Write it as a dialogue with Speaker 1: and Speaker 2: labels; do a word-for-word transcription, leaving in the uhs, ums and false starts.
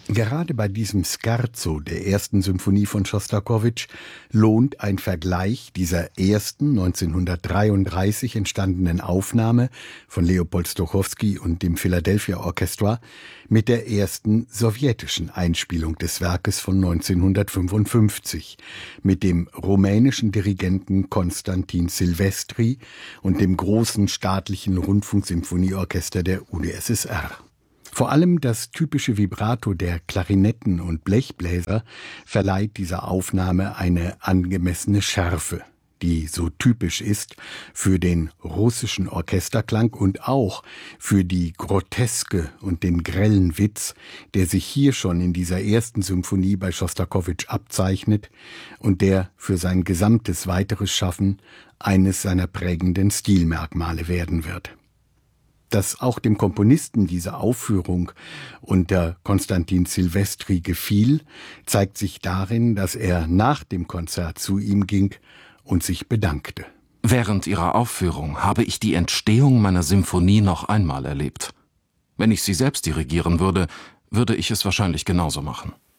Speaker 1: Gerade bei diesem Scherzo der ersten Symphonie von Schostakowitsch lohnt ein Vergleich dieser ersten neunzehnhundertdreiunddreißig entstandenen Aufnahme von Leopold Stokowski und dem Philadelphia Orchestra mit der ersten sowjetischen Einspielung des Werkes von neunzehnhundertfünfundfünfzig mit dem rumänischen Dirigenten Konstantin Silvestri und dem großen staatlichen Rundfunksymphonieorchester der U d S S R. Vor allem das typische Vibrato der Klarinetten und Blechbläser verleiht dieser Aufnahme eine angemessene Schärfe, die so typisch ist für den russischen Orchesterklang und auch für die Groteske und den grellen Witz, der sich hier schon in dieser ersten Symphonie bei Schostakowitsch abzeichnet und der für sein gesamtes weiteres Schaffen eines seiner prägenden Stilmerkmale werden wird. Dass auch dem Komponisten diese Aufführung unter Konstantin Silvestri gefiel, zeigt sich darin, dass er nach dem Konzert zu ihm ging und sich bedankte.
Speaker 2: Während Ihrer Aufführung habe ich die Entstehung meiner Symphonie noch einmal erlebt. Wenn ich sie selbst dirigieren würde, würde ich es wahrscheinlich genauso machen.